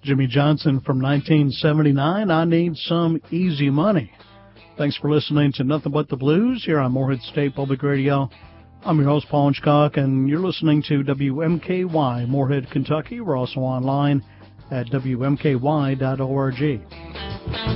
Jimmy Johnson from 1979, I Need Some Easy Money. Thanks for listening to Nothing But the Blues here on Morehead State Public Radio. I'm your host, Paul Hitchcock, and you're listening to WMKY, Morehead, Kentucky. We're also online at WMKY.org.